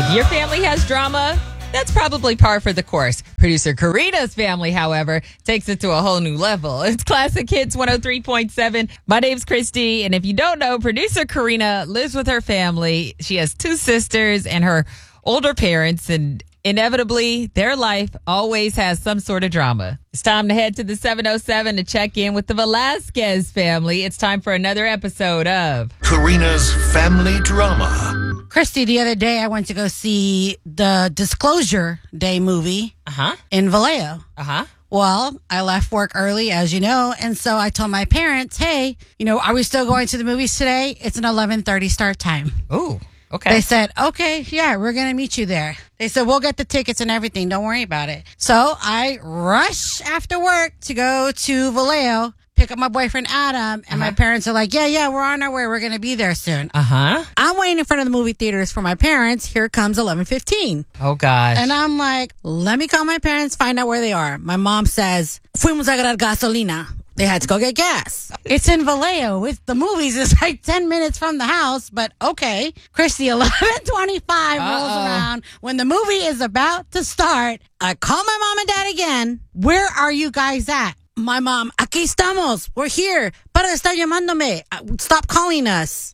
If your family has drama, that's probably par for the course. Producer Karina's family, however, takes it to a whole new level. It's Classic Hits 103.7. My name's Christy, and if you don't know, producer Karina lives with her family. She has two sisters and her older parents, and inevitably, their life always has some sort of drama. It's time to head to the 707 to check in with the Velasquez family. It's time for another episode of Karina's Family Drama. Christy, the other day I went to go see the Disclosure Day movie in Vallejo. Well, I left work early, as you know, and so I told my parents, hey, are we still going to the movies today? It's an 11:30 start time. Ooh. Okay. They said, okay, yeah, we're going to meet you there. They said, we'll get the tickets and everything. Don't worry about it. So I rush after work to go to Vallejo, pick up my boyfriend, Adam, and my parents are like, yeah, we're on our way. We're going to be there soon. I'm waiting in front of the movie theaters for my parents. Here comes 11:15. Oh, gosh. And I'm like, let me call my parents, find out where they are. My mom says, fuimos a agarrar gasolina. They had to go get gas. It's in Vallejo. The movies is like 10 minutes from the house, but okay. Christy, 11:25 rolls around. When the movie is about to start, I call my mom and dad again. Where are you guys at? My mom, aquí estamos. We're here. Para estar llamándome. Stop calling us.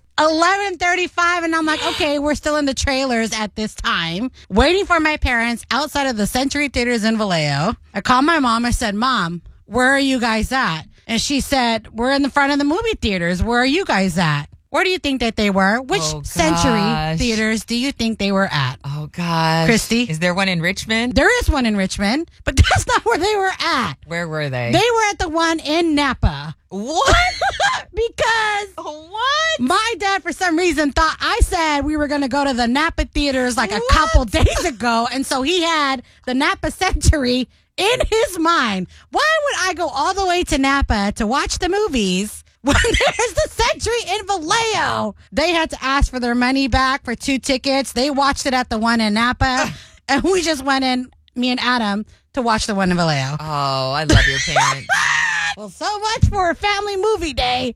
11:35, and I'm like, okay, we're still in the trailers at this time, waiting for my parents outside of the Century Theaters in Vallejo. I called my mom. I said, Mom, where are you guys at? And she said, we're in the front of the movie theaters. Where are you guys at? Where do you think that they were? Which Century Theaters do you think they were at? Oh, gosh. Christy? Is there one in Richmond? There is one in Richmond, but that's not where they were at. Where were they? They were at the one in Napa. What? Because what? My dad, for some reason, thought I said we were going to go to the Napa theaters like a couple days ago. And so he had the Napa Century in his mind. Why would I go all the way to Napa to watch the movies when there's the Century in Vallejo? They had to ask for their money back for 2 tickets. They watched it at the one in Napa. And we just went in, me and Adam, to watch the one in Vallejo. Oh, I love your parents. Well, so much for a family movie day.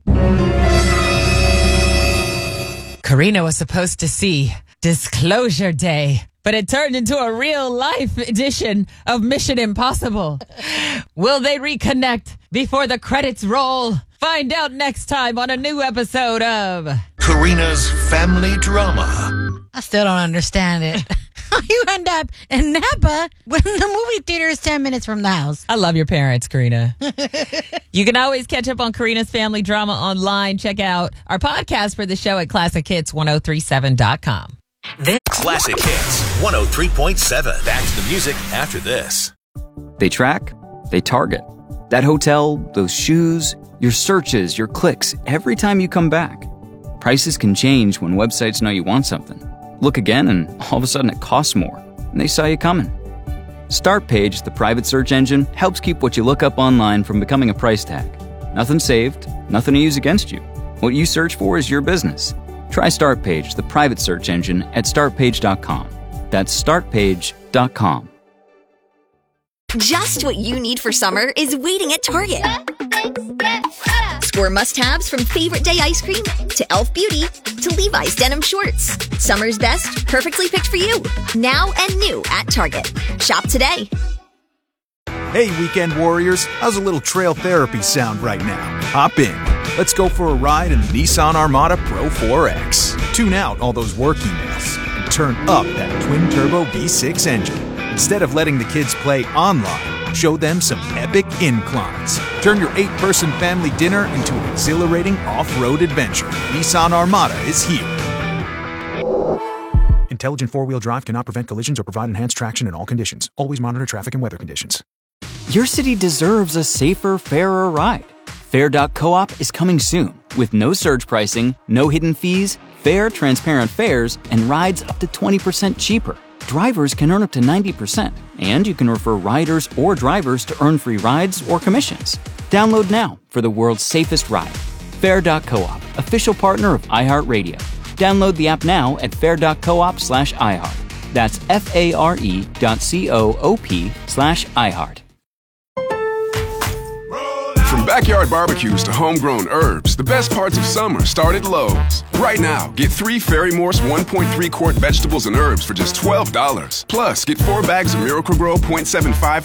Karina was supposed to see Disclosure Day, but it turned into a real-life edition of Mission Impossible. Will they reconnect before the credits roll? Find out next time on a new episode of Karina's Family Drama. I still don't understand it. How you end up in Napa when the movie theater is 10 minutes from the house? I love your parents, Karina. You can always catch up on Karina's Family Drama online. Check out our podcast for the show at ClassicHits1037.com. This Classic Hits 103.7. Back to the music after this. They track, they target. That hotel, those shoes, your searches, your clicks, every time you come back. Prices can change when websites know you want something. Look again and all of a sudden it costs more, and they saw you coming. Startpage, the private search engine, helps keep what you look up online from becoming a price tag. Nothing saved, nothing to use against you. What you search for is your business. Try Startpage, the private search engine, at startpage.com. That's startpage.com. Just what you need for summer is waiting at Target. Score must-haves from Favorite Day ice cream to Elf Beauty to Levi's denim shorts. Summer's best, perfectly picked for you. Now and new at Target. Shop today. Hey, weekend warriors. How's a little trail therapy sound right now? Hop in. Let's go for a ride in the Nissan Armada Pro 4X. Tune out all those work emails and turn up that twin-turbo V6 engine. Instead of letting the kids play online, show them some epic inclines. Turn your 8-person family dinner into an exhilarating off-road adventure. Nissan Armada is here. Intelligent four-wheel drive cannot prevent collisions or provide enhanced traction in all conditions. Always monitor traffic and weather conditions. Your city deserves a safer, fairer ride. Fair.coop is coming soon with no surge pricing, no hidden fees, fair, transparent fares, and rides up to 20% cheaper. Drivers can earn up to 90%, and you can refer riders or drivers to earn free rides or commissions. Download now for the world's safest ride. Fair.coop, official partner of iHeartRadio. Download the app now at fair.coop/iHeart. That's FARE.coop/iHeart. From back backyard barbecues to homegrown herbs, the best parts of summer start at Lowe's. Right now, get 3 Fairy Morse 1.3 quart vegetables and herbs for just $12. Plus, get 4 bags of Miracle-Gro 0.75